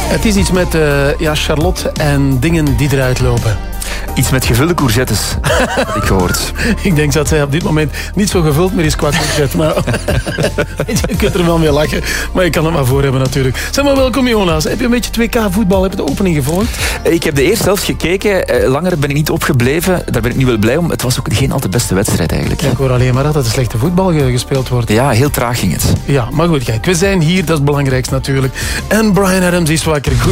Het is iets met Charlotte en dingen die eruit lopen. Iets met gevulde courgettes, had ik gehoord. Ik denk dat zij op dit moment niet zo gevuld meer is qua courgette. Maar je kunt er wel mee lachen, maar je kan het maar voor hebben natuurlijk. Zeg maar, welkom Jonas. Heb je een beetje 2K voetbal? Heb je de opening gevolgd? Ik heb de eerste helft gekeken. Langer ben ik niet opgebleven. Daar ben ik nu wel blij om. Het was ook geen al te beste wedstrijd eigenlijk. Ja, ik hoor alleen maar dat er slechte voetbal gespeeld wordt. Ja, heel traag ging het. Ja, maar goed, kijk, we zijn hier. Dat is het belangrijkste natuurlijk. En Bryan Adams is wakker.